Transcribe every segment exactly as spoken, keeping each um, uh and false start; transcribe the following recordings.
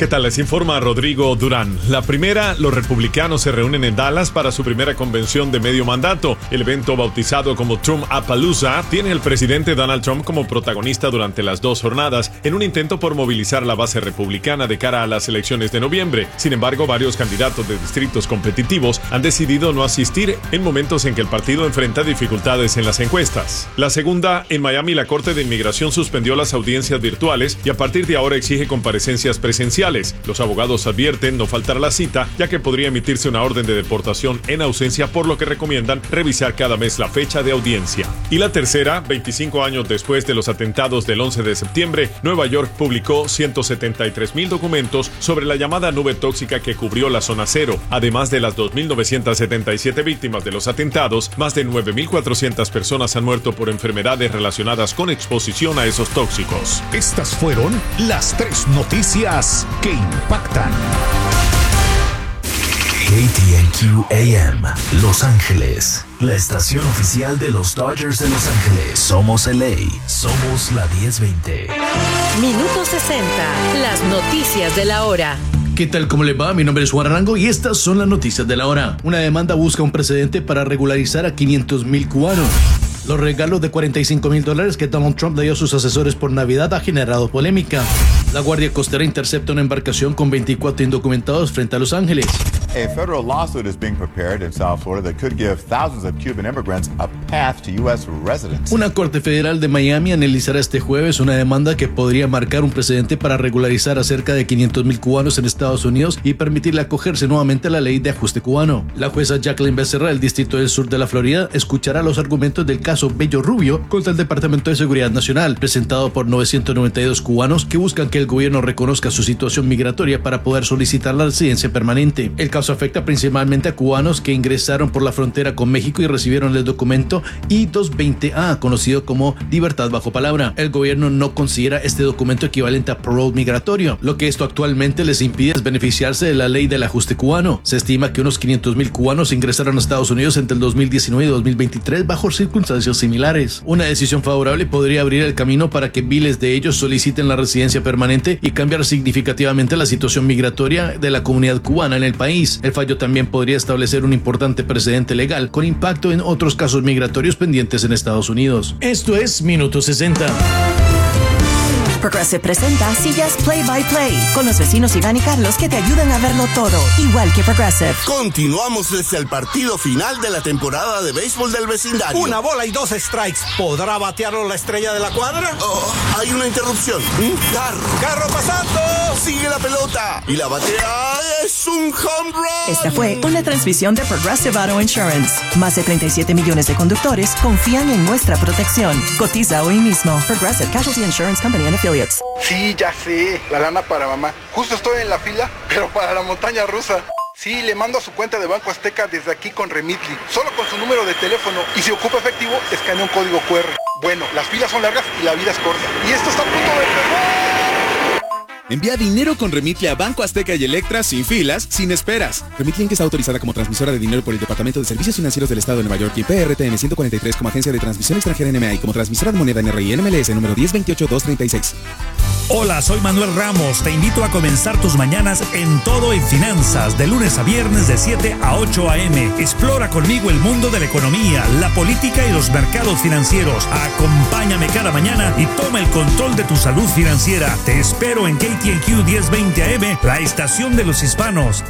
¿Qué tal? Les informa Rodrigo Durán. La primera, los republicanos se reúnen en Dallas para su primera convención de medio mandato. El evento, bautizado como Trump-Apalooza, tiene al presidente Donald Trump como protagonista durante las dos jornadas, en un intento por movilizar la base republicana de cara a las elecciones de noviembre. Sin embargo, varios candidatos de distritos competitivos han decidido no asistir en momentos en que el partido enfrenta dificultades en las encuestas. La segunda, en Miami, la Corte de Inmigración suspendió las audiencias virtuales y a partir de ahora exige comparecencias presenciales. Los abogados advierten no faltar a la cita, ya que podría emitirse una orden de deportación en ausencia, por lo que recomiendan revisar cada mes la fecha de audiencia. Y la tercera, veinticinco años después de los atentados del once de septiembre, Nueva York publicó ciento setenta y tres mil documentos sobre la llamada nube tóxica que cubrió la zona cero. Además de las dos mil novecientas setenta y siete víctimas de los atentados, más de nueve mil cuatrocientas personas han muerto por enfermedades relacionadas con exposición a esos tóxicos. Estas fueron las tres noticias que impactan. K T N Q A M, Los Ángeles, la estación oficial de los Dodgers de Los Ángeles. Somos L A, somos la diez veinte. Minuto sesenta, las noticias de la hora. ¿Qué tal? ¿Cómo le va? Mi nombre es Juan Arango y estas son las noticias de la hora. Una demanda busca un precedente para regularizar a quinientos mil cubanos. Los regalos de cuarenta y cinco mil dólares que Donald Trump le dio a sus asesores por Navidad ha generado polémica. La Guardia Costera intercepta una embarcación con veinticuatro indocumentados frente a Los Ángeles. A federal lawsuit is being prepared in South Florida that could give thousands of Cuban immigrants a path to U S residency. Una corte federal de Miami analizará este jueves una demanda que podría marcar un precedente para regularizar a cerca de quinientos mil cubanos en Estados Unidos y permitirle acogerse nuevamente a la ley de ajuste cubano. La jueza Jacqueline Becerra del Distrito del Sur de la Florida escuchará los argumentos del caso Bello Rubio contra el Departamento de Seguridad Nacional, presentado por novecientos noventa y dos cubanos que buscan que el gobierno reconozca su situación migratoria para poder solicitar la residencia permanente. El caso afecta principalmente a cubanos que ingresaron por la frontera con México y recibieron el documento I doscientos veinte A, conocido como libertad bajo palabra. El gobierno no considera este documento equivalente a parole migratorio, lo que esto actualmente les impide es beneficiarse de la ley del ajuste cubano. Se estima que unos quinientos mil cubanos ingresaron a Estados Unidos entre el dos mil diecinueve y dos mil veintitrés bajo circunstancias similares. Una decisión favorable podría abrir el camino para que miles de ellos soliciten la residencia permanente y cambiar significativamente la situación migratoria de la comunidad cubana en el país. El fallo también podría establecer un importante precedente legal con impacto en otros casos migratorios pendientes en Estados Unidos. Esto es Minuto sesenta. Progressive presenta Sillas Play by Play con los vecinos Iván y Carlos que te ayudan a verlo todo, igual que Progressive. Continuamos desde el partido final de la temporada de béisbol del vecindario. Una bola y dos strikes. ¿Podrá batearlo la estrella de la cuadra? Oh, hay una interrupción. Un carro. ¡Carro pasando! Sigue la pelota y la batea es un home run. Esta fue una transmisión de Progressive Auto Insurance. Más de treinta y siete millones de conductores confían en nuestra protección. Cotiza hoy mismo. Progressive Casualty Insurance Company and Affiliates. Sí, ya sé, la lana para mamá. Justo estoy en la fila, pero para la montaña rusa. Sí, le mando a su cuenta de Banco Azteca desde aquí con Remitly. Solo con su número de teléfono. Y si ocupa efectivo, escanea un código cu erre. Bueno, las filas son largas y la vida es corta. Y esto está a punto de pegar. Envía dinero con Remitly a Banco Azteca y Electra sin filas, sin esperas. Remitly que está autorizada como transmisora de dinero por el Departamento de Servicios Financieros del Estado de Nueva York y P R T N ciento cuarenta y tres como agencia de transmisión extranjera N M A y como transmisora de moneda N R I N M L S número diez veintiocho dos treinta y seis. Hola, soy Manuel Ramos. Te invito a comenzar tus mañanas en Todo en Finanzas, de lunes a viernes de siete a ocho a eme. Explora conmigo el mundo de la economía, la política y los mercados financieros. Acompáñame cada mañana y toma el control de tu salud financiera. Te espero en K T N Q diez veinte A M, la estación de los hispanos.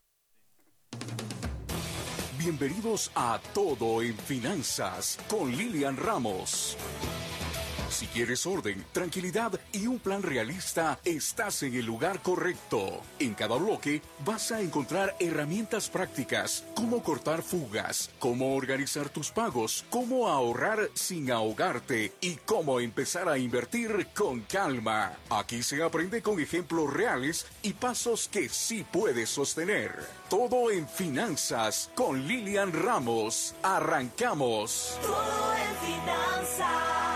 Bienvenidos a Todo en Finanzas con Lilian Ramos. Si quieres orden, tranquilidad y un plan realista, estás en el lugar correcto. En cada bloque vas a encontrar herramientas prácticas, cómo cortar fugas, cómo organizar tus pagos, cómo ahorrar sin ahogarte y cómo empezar a invertir con calma. Aquí se aprende con ejemplos reales y pasos que sí puedes sostener. Todo en Finanzas con Lilian Ramos. Arrancamos. Todo en Finanzas.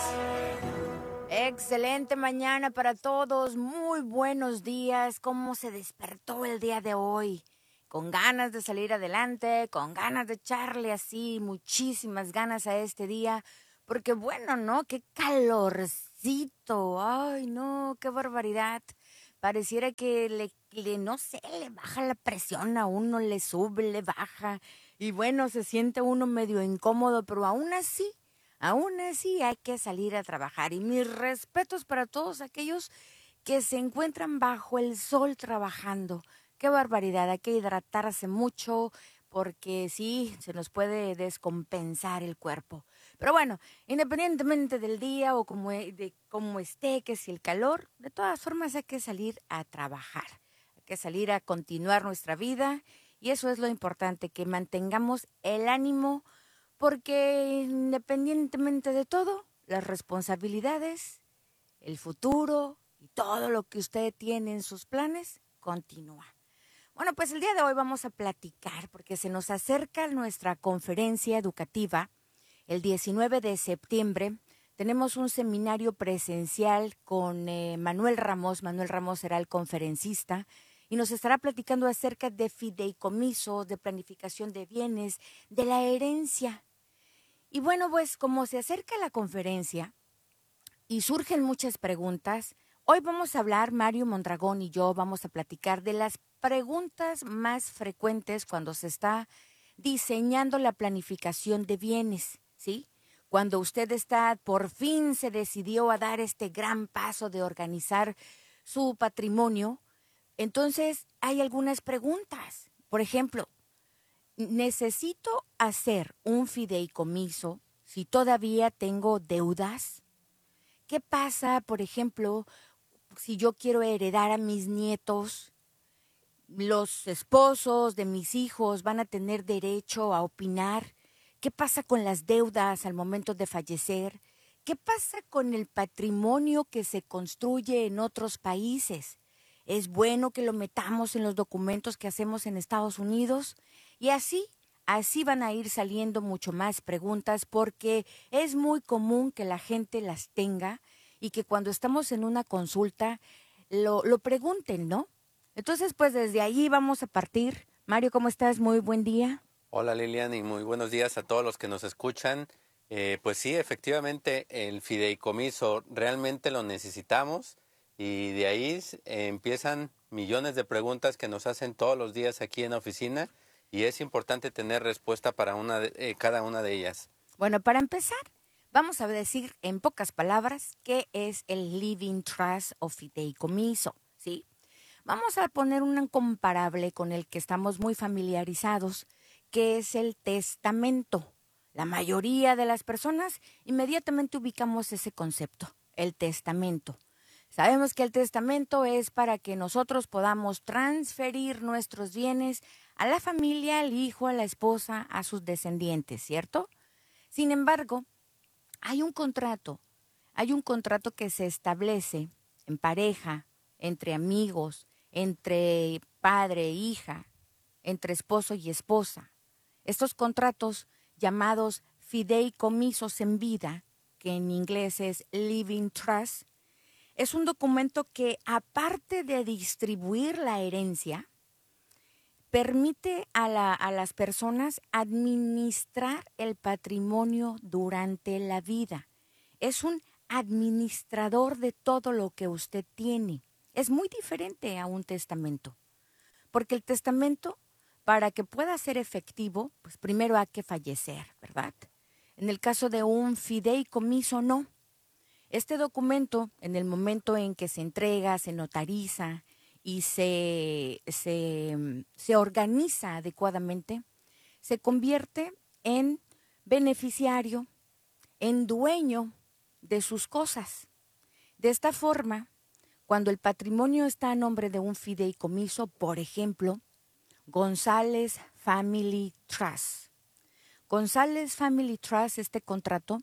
Excelente mañana para todos, muy buenos días. ¿Cómo se despertó el día de hoy? Con ganas de salir adelante, con ganas de echarle así muchísimas ganas a este día, porque bueno, ¿no? Qué calorcito, ay no, qué barbaridad. pareciera que le, le, no sé, le baja la presión a uno, le sube, le baja, y bueno, se siente uno medio incómodo, pero aún así, aún así hay que salir a trabajar. Y mis respetos para todos aquellos que se encuentran bajo el sol trabajando. Qué barbaridad, hay que hidratarse mucho, porque sí, se nos puede descompensar el cuerpo. Pero bueno, independientemente del día o como, de cómo esté, que si el calor, de todas formas hay que salir a trabajar, hay que salir a continuar nuestra vida, y eso es lo importante, que mantengamos el ánimo, porque independientemente de todo, las responsabilidades, el futuro y todo lo que usted tiene en sus planes, continúa. Bueno, pues el día de hoy vamos a platicar porque se nos acerca nuestra conferencia educativa. El diecinueve de septiembre tenemos un seminario presencial con eh, Manuel Ramos. Manuel Ramos será el conferencista y nos estará platicando acerca de fideicomisos, de planificación de bienes, de la herencia. Y bueno, pues como se acerca la conferencia y surgen muchas preguntas, hoy vamos a hablar, Mario Mondragón y yo vamos a platicar de las preguntas más frecuentes cuando se está diseñando la planificación de bienes, ¿sí? Cuando usted está, por fin se decidió a dar este gran paso de organizar su patrimonio, entonces hay algunas preguntas. Por ejemplo, ¿necesito hacer un fideicomiso si todavía tengo deudas? ¿Qué pasa, por ejemplo, si yo quiero heredar a mis nietos? ¿Los esposos de mis hijos van a tener derecho a opinar? ¿Qué pasa con las deudas al momento de fallecer? ¿Qué pasa con el patrimonio que se construye en otros países? ¿Es bueno que lo metamos en los documentos que hacemos en Estados Unidos? Y así, así van a ir saliendo mucho más preguntas, porque es muy común que la gente las tenga y que cuando estamos en una consulta lo, lo pregunten, ¿no? Entonces, pues desde ahí vamos a partir. Mario, ¿cómo estás? Muy buen día. Hola Lilian y muy buenos días a todos los que nos escuchan. Eh, pues sí, efectivamente el fideicomiso realmente lo necesitamos y de ahí eh, empiezan millones de preguntas que nos hacen todos los días aquí en la oficina y es importante tener respuesta para una de, eh, cada una de ellas. Bueno, para empezar, vamos a decir en pocas palabras qué es el living trust o fideicomiso, ¿sí? Vamos a poner un comparable con el que estamos muy familiarizados, que es el testamento. La mayoría de las personas inmediatamente ubicamos ese concepto, el testamento. Sabemos que el testamento es para que nosotros podamos transferir nuestros bienes a la familia, al hijo, a la esposa, a sus descendientes, ¿cierto? Sin embargo, hay un contrato, hay un contrato que se establece en pareja, entre amigos, entre padre e hija, entre esposo y esposa. Estos contratos llamados fideicomisos en vida, que en inglés es living trust, es un documento que, aparte de distribuir la herencia, permite a, la, a las personas administrar el patrimonio durante la vida. Es un administrador de todo lo que usted tiene. Es muy diferente a un testamento, porque el testamento, para que pueda ser efectivo, pues primero hay que fallecer, ¿verdad? En el caso de un fideicomiso, no. Este documento, en el momento en que se entrega, se notariza y se, se, se organiza adecuadamente, se convierte en beneficiario, en dueño de sus cosas. De esta forma, cuando el patrimonio está a nombre de un fideicomiso, por ejemplo, González Family Trust. González Family Trust, este contrato,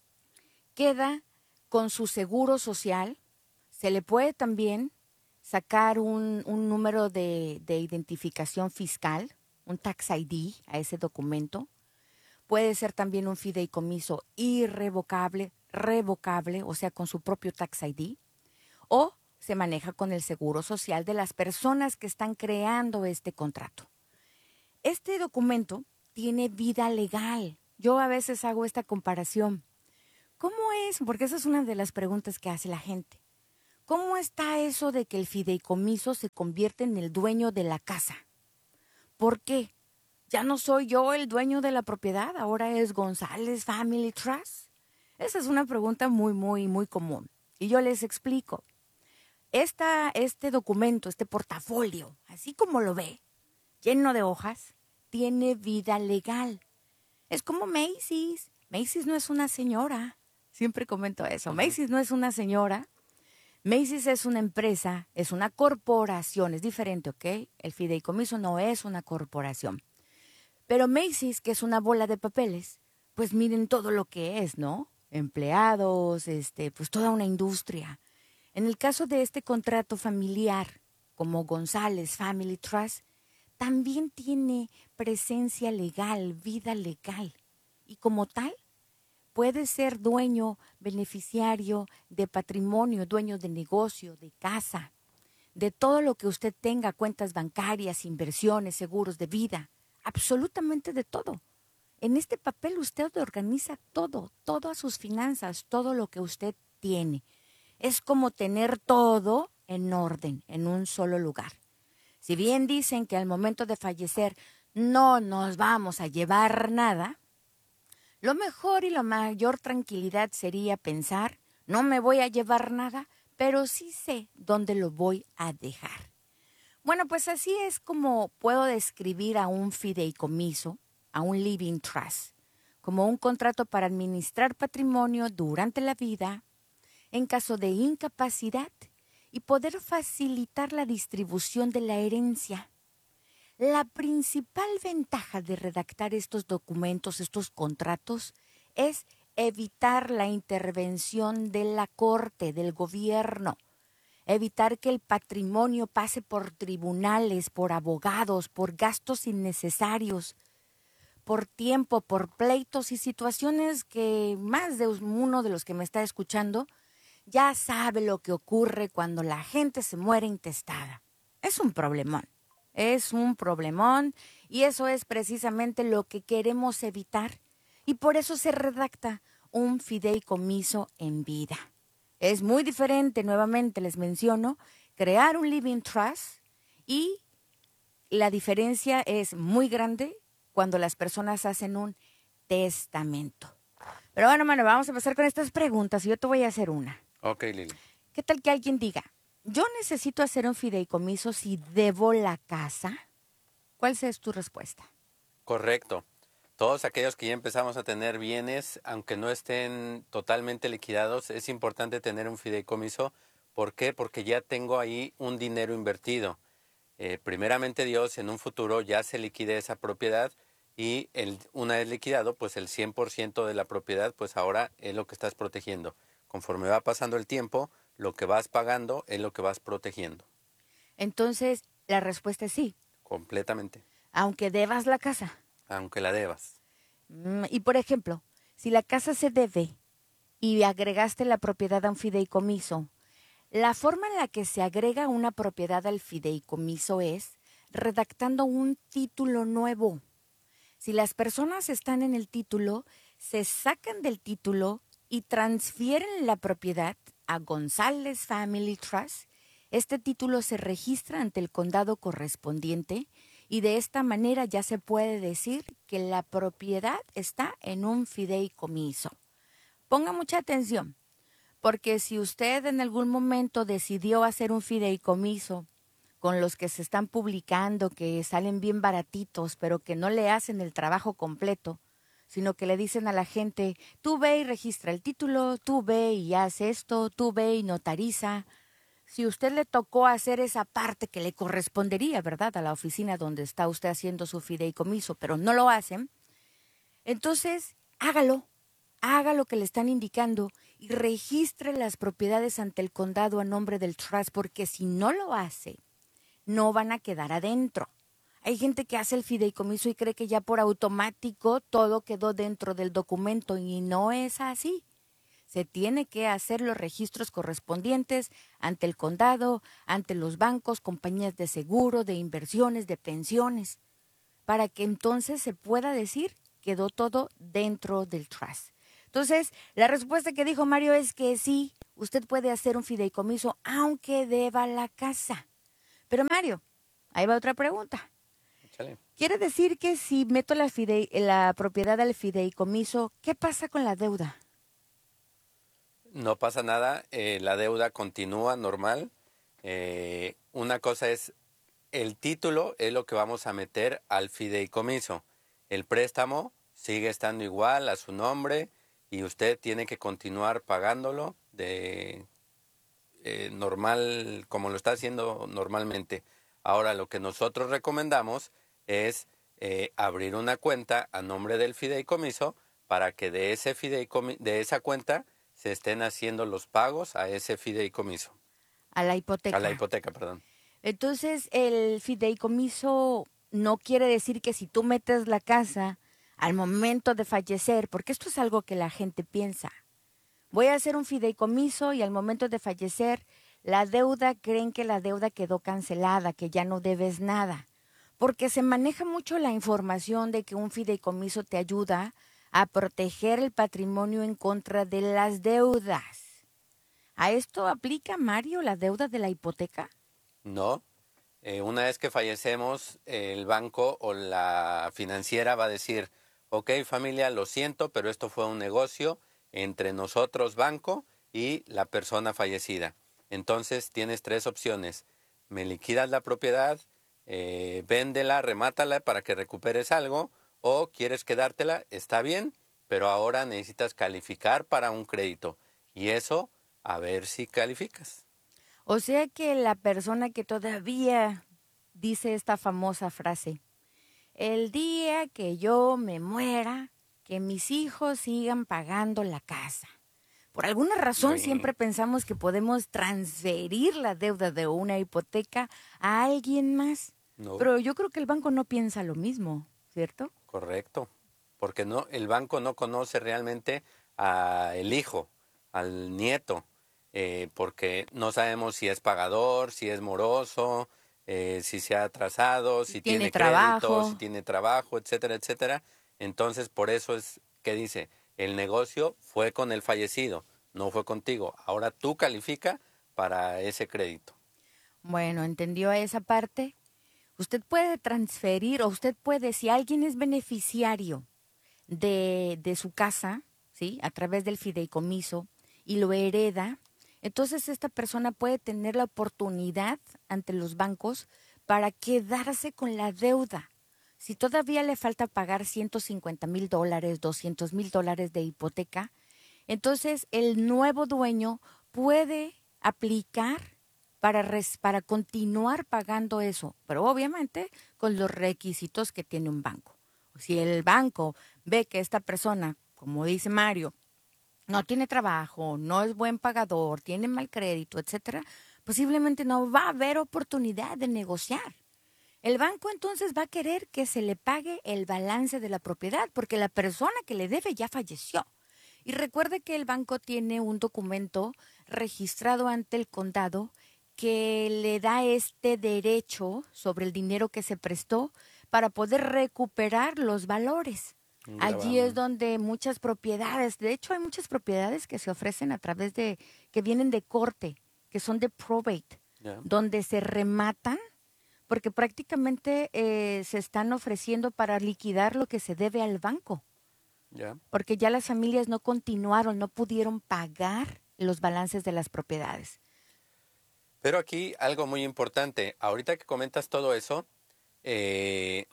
queda con su seguro social. Se le puede también sacar un, un número de, de identificación fiscal, un tax I D a ese documento. Puede ser también un fideicomiso irrevocable, revocable, o sea, con su propio tax I D, o se maneja con el seguro social de las personas que están creando este contrato. Este documento tiene vida legal. Yo a veces hago esta comparación. ¿Cómo es? Porque esa es una de las preguntas que hace la gente. ¿cómo está eso de que el fideicomiso se convierte en el dueño de la casa? ¿Por qué? ¿Ya no soy yo el dueño de la propiedad? ¿Ahora es González Family Trust? Esa es una pregunta muy, muy, muy común. Y yo les explico. Esta, este documento, este portafolio, así como lo ve, lleno de hojas, tiene vida legal. Es como Macy's. Macy's no es una señora. Siempre comento eso. Uh-huh. Macy's no es una señora. Macy's es una empresa, es una corporación. Es diferente, ¿ok? El fideicomiso no es una corporación. Pero Macy's, que es una bola de papeles, pues miren todo lo que es, ¿no? Empleados, este, pues toda una industria. En el caso de este contrato familiar, como González Family Trust, también tiene presencia legal, vida legal. Y como tal, puede ser dueño, beneficiario de patrimonio, dueño de negocio, de casa, de todo lo que usted tenga, cuentas bancarias, inversiones, seguros de vida, absolutamente de todo. En este papel usted organiza todo, todas sus finanzas, todo lo que usted tiene. Es como tener todo en orden, en un solo lugar. Si bien dicen que al momento de fallecer no nos vamos a llevar nada, lo mejor y la mayor tranquilidad sería pensar, no me voy a llevar nada, pero sí sé dónde lo voy a dejar. Bueno, pues así es como puedo describir a un fideicomiso, a un living trust, como un contrato para administrar patrimonio durante la vida, en caso de incapacidad, y poder facilitar la distribución de la herencia. La principal ventaja de redactar estos documentos, estos contratos, es evitar la intervención de la corte, del gobierno, evitar que el patrimonio pase por tribunales, por abogados, por gastos innecesarios, por tiempo, por pleitos y situaciones que más de uno de los que me está escuchando ya sabe lo que ocurre cuando la gente se muere intestada. Es un problemón, es un problemón y eso es precisamente lo que queremos evitar y por eso se redacta un fideicomiso en vida. Es muy diferente, nuevamente les menciono, crear un living trust y la diferencia es muy grande cuando las personas hacen un testamento. Pero bueno, mano, vamos a empezar con estas preguntas y yo te voy a hacer una. Ok, Lili. ¿Qué tal que alguien diga, yo necesito hacer un fideicomiso si debo la casa? ¿Cuál es tu respuesta? Correcto. Todos aquellos que ya empezamos a tener bienes, aunque no estén totalmente liquidados, es importante tener un fideicomiso. ¿Por qué? Porque ya tengo ahí un dinero invertido. Eh, primeramente Dios, en un futuro ya se liquide esa propiedad y el, una vez liquidado, pues el cien por ciento de la propiedad, pues ahora es lo que estás protegiendo. Conforme va pasando el tiempo, lo que vas pagando es lo que vas protegiendo. Entonces, la respuesta es sí. Completamente. Aunque debas la casa. Aunque la debas. Mm, y por ejemplo, si la casa se debe y agregaste la propiedad a un fideicomiso, la forma en la que se agrega una propiedad al fideicomiso es redactando un título nuevo. Si las personas están en el título, se sacan del título y transfieren la propiedad a González Family Trust. Este título se registra ante el condado correspondiente y de esta manera ya se puede decir que la propiedad está en un fideicomiso. Ponga mucha atención, porque si usted en algún momento decidió hacer un fideicomiso con los que se están publicando, que salen bien baratitos, pero que no le hacen el trabajo completo, sino que le dicen a la gente, tú ve y registra el título, tú ve y haz esto, tú ve y notariza. Si usted le tocó hacer esa parte que le correspondería, ¿verdad?, a la oficina donde está usted haciendo su fideicomiso, pero no lo hacen, entonces hágalo, haga lo que le están indicando y registre las propiedades ante el condado a nombre del trust, porque si no lo hace, no van a quedar adentro. Hay gente que hace el fideicomiso y cree que ya por automático todo quedó dentro del documento y no es así. Se tiene que hacer los registros correspondientes ante el condado, ante los bancos, compañías de seguro, de inversiones, de pensiones, para que entonces se pueda decir quedó todo dentro del trust. Entonces, la respuesta que dijo Mario es que sí, usted puede hacer un fideicomiso aunque deba la casa. Pero Mario, ahí va otra pregunta. Échale. ¿Quiere decir que si meto la, fidei, la propiedad al fideicomiso, qué pasa con la deuda? No pasa nada, eh, la deuda continúa normal. Eh, una cosa es, el título es lo que vamos a meter al fideicomiso. El préstamo sigue estando igual a su nombre y usted tiene que continuar pagándolo de eh, normal, como lo está haciendo normalmente. Ahora, lo que nosotros recomendamos es eh, abrir una cuenta a nombre del fideicomiso para que de, ese fideicomi- de esa cuenta se estén haciendo los pagos a ese fideicomiso. A la hipoteca. A la hipoteca, perdón. Entonces, el fideicomiso no quiere decir que si tú metes la casa al momento de fallecer, porque esto es algo que la gente piensa. Voy a hacer un fideicomiso y al momento de fallecer, la deuda, creen que la deuda quedó cancelada, que ya no debes nada. Porque se maneja mucho la información de que un fideicomiso te ayuda a proteger el patrimonio en contra de las deudas. ¿A esto aplica, Mario, la deuda de la hipoteca? No. Eh, una vez que fallecemos, eh, el banco o la financiera va a decir, ok, familia, lo siento, pero esto fue un negocio entre nosotros, banco, y la persona fallecida. Entonces tienes tres opciones. Me liquidas la propiedad, eh, véndela, remátala para que recuperes algo, o quieres quedártela, está bien, pero ahora necesitas calificar para un crédito. Y eso, a ver si calificas. O sea que la persona que todavía dice esta famosa frase, el día que yo me muera, que mis hijos sigan pagando la casa. Por alguna razón Sí. siempre pensamos que podemos transferir la deuda de una hipoteca a alguien más. No. Pero yo creo que el banco no piensa lo mismo, ¿cierto? Correcto, porque no, el banco no conoce realmente al hijo, al nieto, eh, porque no sabemos si es pagador, si es moroso, eh, si se ha atrasado, si tiene tiene, trabajo. crédito, si tiene trabajo, etcétera, etcétera. Entonces, por eso es que dice, el negocio fue con el fallecido, no fue contigo. Ahora tú califica para ese crédito. Bueno, ¿entendió esa parte? Usted puede transferir o usted puede, si alguien es beneficiario de, de su casa, ¿sí? A través del fideicomiso y lo hereda, entonces esta persona puede tener la oportunidad ante los bancos para quedarse con la deuda. Si todavía le falta pagar ciento cincuenta mil dólares, doscientos mil dólares de hipoteca, entonces el nuevo dueño puede aplicar para, res, para continuar pagando eso, pero obviamente con los requisitos que tiene un banco. Si el banco ve que esta persona, como dice Mario, no tiene trabajo, no es buen pagador, tiene mal crédito, etcétera, posiblemente no va a haber oportunidad de negociar. El banco entonces va a querer que se le pague el balance de la propiedad porque la persona que le debe ya falleció. Y recuerde que el banco tiene un documento registrado ante el condado que le da este derecho sobre el dinero que se prestó para poder recuperar los valores. Allí es donde muchas propiedades, de hecho hay muchas propiedades que se ofrecen a través de, que vienen de corte, que son de probate, Yeah. donde se rematan, porque prácticamente eh, se están ofreciendo para liquidar lo que se debe al banco, ¿Ya? porque ya las familias no continuaron, no pudieron pagar los balances de las propiedades. Pero aquí algo muy importante, ahorita que comentas todo eso, eh,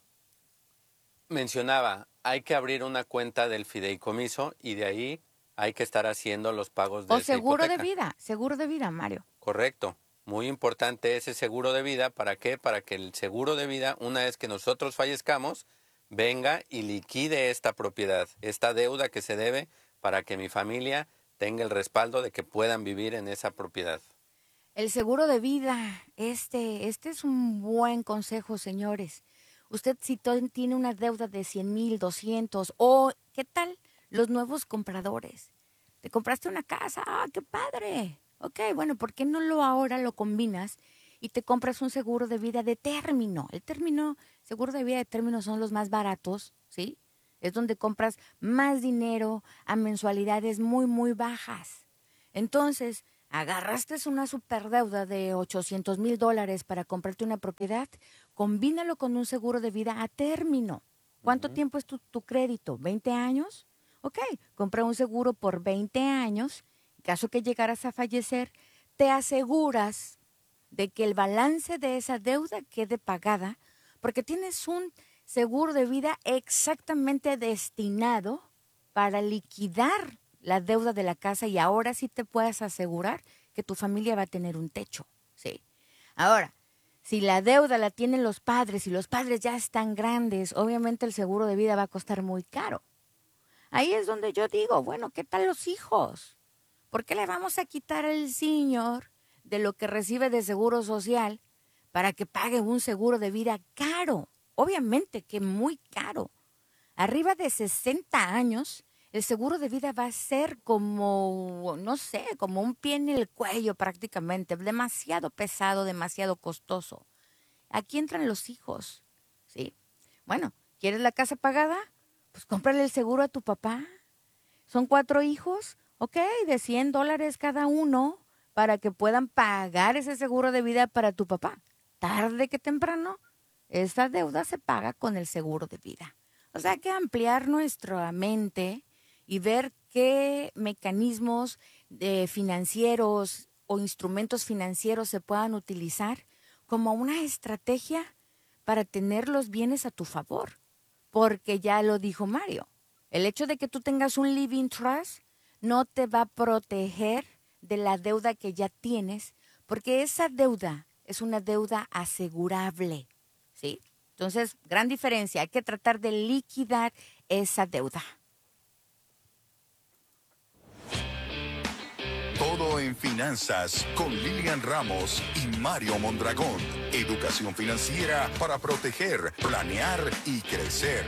mencionaba, hay que abrir una cuenta del fideicomiso y de ahí hay que estar haciendo los pagos de O esa seguro de hipoteca. vida, seguro de vida, Mario. Correcto. Muy importante ese seguro de vida. ¿Para qué? Para que el seguro de vida, una vez que nosotros fallezcamos, venga y liquide esta propiedad, esta deuda que se debe, para que mi familia tenga el respaldo de que puedan vivir en esa propiedad. El seguro de vida, este, este es un buen consejo, señores. Usted si to- tiene una deuda de cien mil, doscientos, o ¿qué tal los nuevos compradores? Te compraste una casa, ¡ah, qué padre! Ok, bueno, ¿por qué no lo ahora lo combinas y te compras un seguro de vida de término? El término, seguro de vida de término son los más baratos, ¿sí? Es donde compras más dinero a mensualidades muy, muy bajas. Entonces, agarraste una superdeuda de ochocientos mil dólares para comprarte una propiedad, combínalo con un seguro de vida a término. ¿Cuánto uh-huh. tiempo es tu, tu crédito? ¿veinte años? Ok, compra un seguro por veinte años. En caso que llegaras a fallecer, te aseguras de que el balance de esa deuda quede pagada, porque tienes un seguro de vida exactamente destinado para liquidar la deuda de la casa y ahora sí te puedes asegurar que tu familia va a tener un techo. Sí. Ahora, si la deuda la tienen los padres y los padres ya están grandes, obviamente el seguro de vida va a costar muy caro. Ahí es donde yo digo, bueno, ¿qué tal los hijos? ¿Por qué le vamos a quitar al señor de lo que recibe de seguro social para que pague un seguro de vida caro? Obviamente que muy caro. Arriba de sesenta años, el seguro de vida va a ser como, no sé, como un pie en el cuello prácticamente, demasiado pesado, demasiado costoso. Aquí entran los hijos, ¿sí? Bueno, ¿quieres la casa pagada? Pues cómprale el seguro a tu papá. ¿Son cuatro hijos? Ok, de cien dólares cada uno para que puedan pagar ese seguro de vida para tu papá. Tarde que temprano, esa deuda se paga con el seguro de vida. O sea, hay que ampliar nuestra mente y ver qué mecanismos eh, financieros o instrumentos financieros se puedan utilizar como una estrategia para tener los bienes a tu favor. Porque ya lo dijo Mario, el hecho de que tú tengas un living trust no te va a proteger de la deuda que ya tienes, porque esa deuda es una deuda asegurable, ¿sí? Entonces, gran diferencia, hay que tratar de liquidar esa deuda. Todo en finanzas con Lilian Ramos y Mario Mondragón. Educación financiera para proteger, planear y crecer.